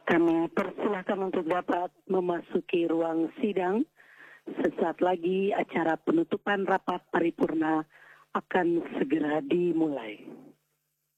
Kami persilahkan untuk dapat memasuki ruang sidang. Sesaat lagi acara penutupan rapat paripurna akan segera dimulai.